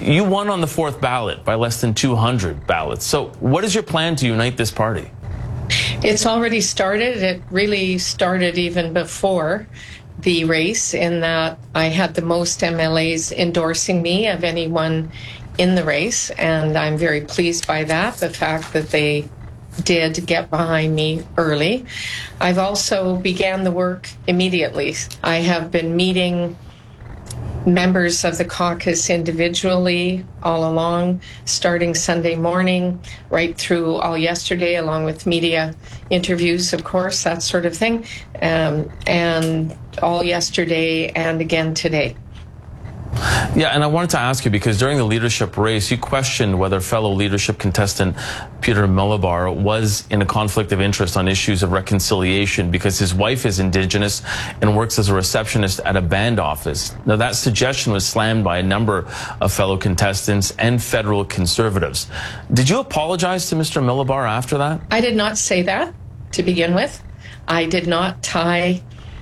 You won on the fourth ballot by less than 200 ballots. So what is your plan to unite this party? It's already started. It really started even before the race, in that I had the most MLAs endorsing me of anyone in the race, and I'm very pleased by that, the fact that they did get behind me early. I've also began the work immediately. I have been meeting members of the caucus individually all along, starting Sunday morning, right through all yesterday, along with media interviews, of course, that sort of thing, and all yesterday and again today. Yeah, and I wanted to ask you, because during the leadership race, you questioned whether fellow leadership contestant Peter Milobar was in a conflict of interest on issues of reconciliation because his wife is Indigenous and works as a receptionist at a band office. Now, that suggestion was slammed by a number of fellow contestants and federal conservatives. Did you apologize to Mr. Milobar after that? I did not say that to begin with. I did not tie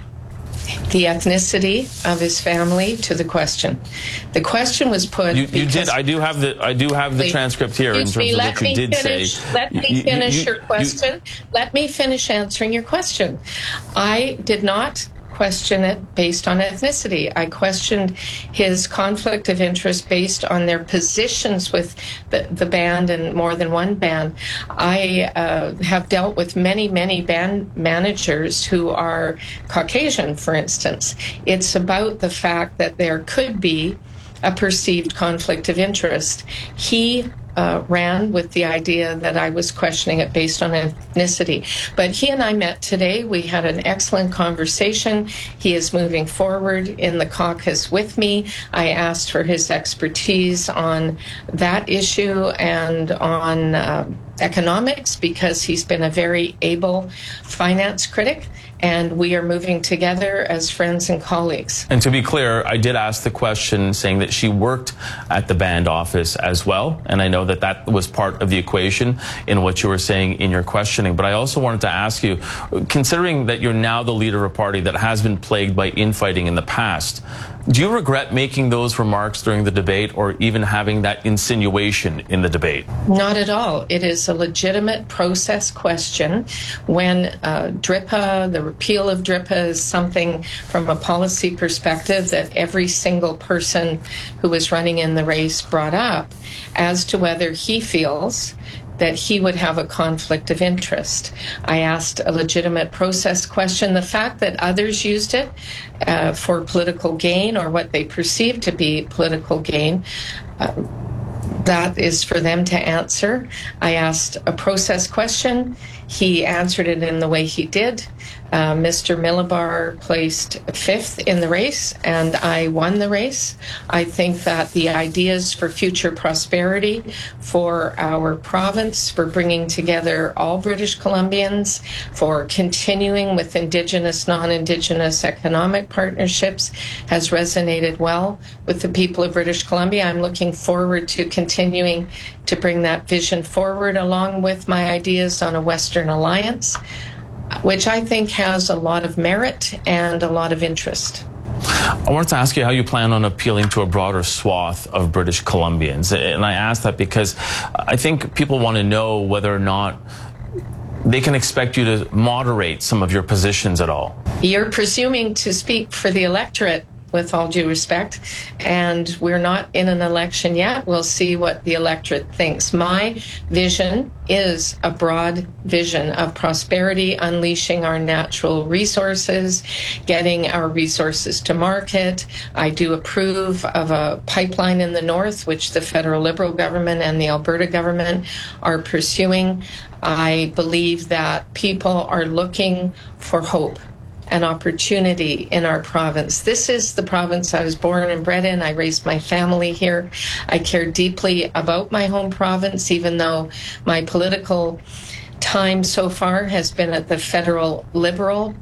the ethnicity of his family to the question. The question was put. You did. I do have the transcript here in terms of what you did say. Let me finish your question. Let me finish answering your question. I did not question it based on ethnicity. I questioned his conflict of interest based on their positions with the band and more than one band. I have dealt with many band managers who are Caucasian, for instance. It's about the fact that there could be a perceived conflict of interest. He ran with the idea that I was questioning it based on ethnicity. But he and I met today. We had an excellent conversation. He is moving forward in the caucus with me. I asked for his expertise on that issue and on economics, because he's been a very able finance critic, and we are moving together as friends and colleagues. And to be clear, I did ask the question saying that she worked at the band office as well, and I know that that was part of the equation in what you were saying in your questioning. But I also wanted to ask you, considering that you're now the leader of a party that has been plagued by infighting in the past, do you regret making those remarks during the debate, or even having that insinuation in the debate? Not at all. It is a legitimate process question. When DRIPA, the repeal of DRIPA, is something from a policy perspective that every single person who was running in the race brought up as to whether he feels that he would have a conflict of interest. I asked a legitimate process question. The fact that others used it for political gain, or what they perceive to be political gain, that is for them to answer. I asked a process question. He answered it in the way he did. Mr. Milobar placed fifth in the race, and I won the race. I think that the ideas for future prosperity for our province, for bringing together all British Columbians, for continuing with Indigenous, non-Indigenous economic partnerships, has resonated well with the people of British Columbia. I'm looking forward to continuing to bring that vision forward, along with my ideas on a Western Alliance, which I think has a lot of merit and a lot of interest. I wanted to ask you how you plan on appealing to a broader swath of British Columbians. And I ask that because I think people want to know whether or not they can expect you to moderate some of your positions at all. You're presuming to speak for the electorate, with all due respect, and we're not in an election yet. We'll see what the electorate thinks. My vision is a broad vision of prosperity, unleashing our natural resources, getting our resources to market. I do approve of a pipeline in the north, which the federal Liberal government and the Alberta government are pursuing. I believe that people are looking for hope and opportunity in our province. This is the province I was born and bred in. I raised my family here. I care deeply about my home province, even though my political time so far has been at the federal Liberal,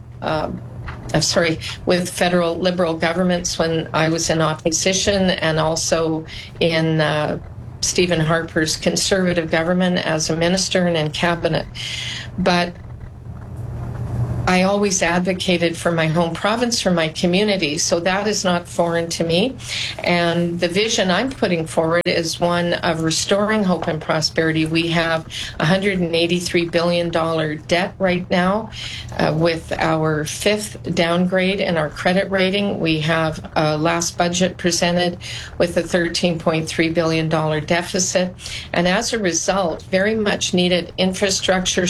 with federal Liberal governments when I was in opposition, and also in Stephen Harper's Conservative government as a minister and in cabinet. But I always advocated for my home province, for my community, so that is not foreign to me. And the vision I'm putting forward is one of restoring hope and prosperity. We have $183 billion debt right now with our fifth downgrade in our credit rating. We have a last budget presented with a $13.3 billion deficit. And as a result, very much needed infrastructure,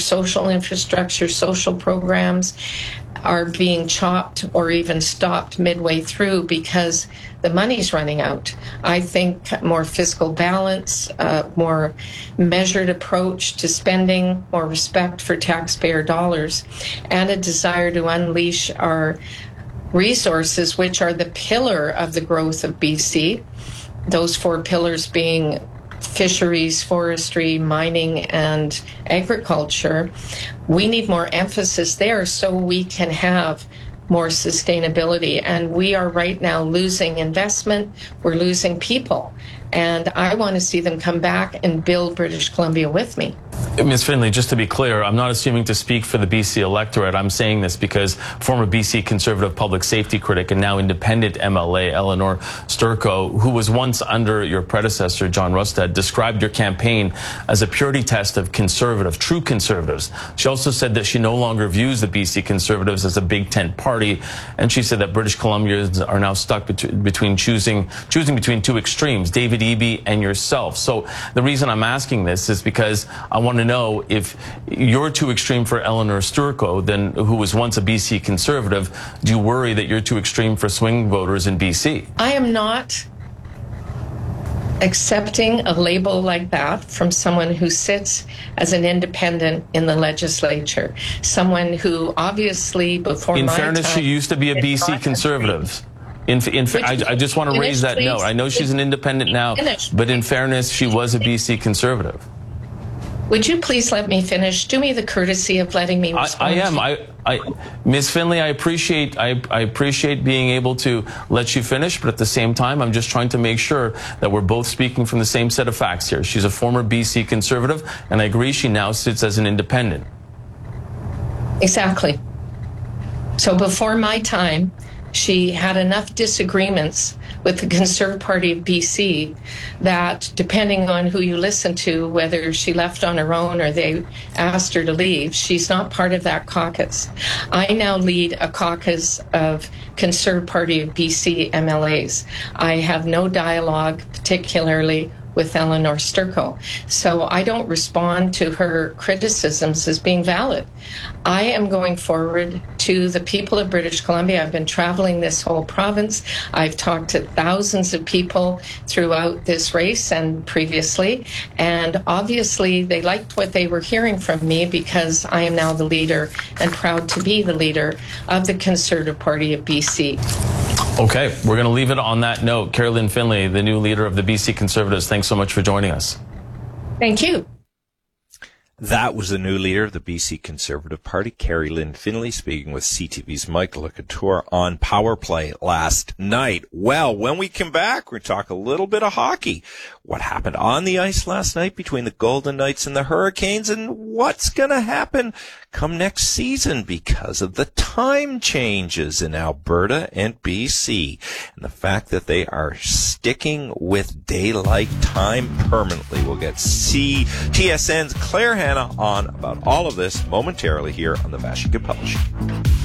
social programs are being chopped or even stopped midway through because the money's running out. I think more fiscal balance, more measured approach to spending, more respect for taxpayer dollars, and a desire to unleash our resources, which are the pillar of the growth of BC. Those four pillars being fisheries, forestry, mining, and agriculture. We need more emphasis there so we can have more sustainability. And we are right now losing investment. We're losing people. And I want to see them come back and build British Columbia with me. Ms. Finlay, just to be clear, I'm not assuming to speak for the BC electorate. I'm saying this because former BC Conservative public safety critic and now independent MLA Eleanor Sturco, who was once under your predecessor, John Rustad, described your campaign as a purity test of conservative, true conservatives. She also said that she no longer views the BC Conservatives as a big tent party, and she said that British Columbians are now stuck between choosing between two extremes, David Eby and yourself. So the reason I'm asking this is because I want to know if you're too extreme for Eleanor Sturco, then who was once a BC Conservative, do you worry that you're too extreme for swing voters in BC? I am not accepting a label like that from someone who sits as an independent in the legislature, someone who obviously before in my fairness, time, she used to be a BC Conservative. I just want to raise that note. I know she's an independent now, but in fairness, she was a BC Conservative. Would you please let me finish? Do me the courtesy of letting me respond. I am. Ms. Finlay, I appreciate being able to let you finish, but at the same time, I'm just trying to make sure that we're both speaking from the same set of facts here. She's a former BC Conservative, and I agree she now sits as an independent. Exactly. So before my time, she had enough disagreements with the Conservative Party of BC that, depending on who you listen to, whether she left on her own or they asked her to leave, she's not part of that caucus. I now lead a caucus of Conservative Party of BC MLAs. I have no dialogue, particularly with Eleanor Sturco. So I don't respond to her criticisms as being valid. I am going forward to the people of British Columbia. I've been traveling this whole province. I've talked to thousands of people throughout this race and previously. And obviously they liked what they were hearing from me because I am now the leader and proud to be the leader of the Conservative Party of BC. Okay, we're going to leave it on that note. Carolyn Finlay, the new leader of the BC Conservatives, thanks so much for joining us. Thank you. That was the new leader of the BC Conservative Party, Carrie Lynn Finlay, speaking with CTV's Michael Couture on Power Play last night. Well, when we come back, we're going to talk a little bit of hockey. What happened on the ice last night between the Golden Knights and the Hurricanes, and what's going to happen come next season because of the time changes in Alberta and BC, and the fact that they are sticking with daylight time permanently. We'll get TSN's Claire Hanna on about all of this momentarily here on the Vashon Publishing.